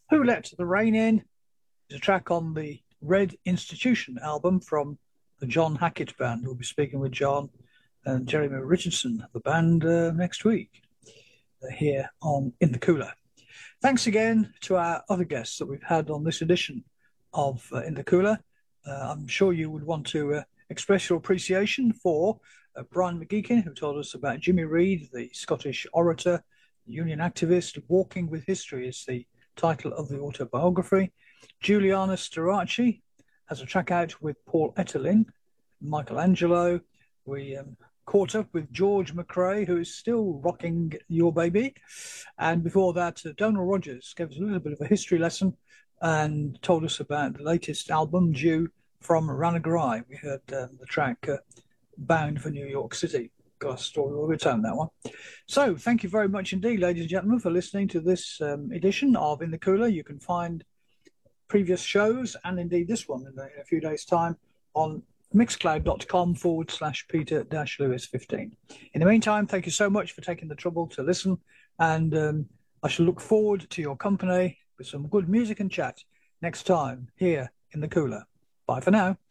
Who Let the Rain In is a track on the Red Institution album from the John Hackett Band. We'll be speaking with John and Jeremy Richardson of the band next week here on In the Cooler. Thanks again to our other guests that we've had on this edition of In the Cooler. I'm sure you would want to express your appreciation for Brian McGeechan, who told us about Jimmy Reed, the Scottish orator, union activist. Walking with History is the title of the autobiography. Juliana Starace has a track out with Paul Etterlin, Michelangelo. We caught up with George McRae, who is still rocking your baby. And before that, Donal Rogers gave us a little bit of a history lesson and told us about the latest album due from Ranagarrai. We heard the track Bound for New York City. Got a story all the time, that one. So thank you very much indeed, ladies and gentlemen, for listening to this edition of In the Cooler. You can find previous shows and indeed this one in a few days' time on mixcloud.com/Peter-Lewis15. In the meantime, thank you so much for taking the trouble to listen, and I shall look forward to your company with some good music and chat next time here in the Cooler. Bye for now.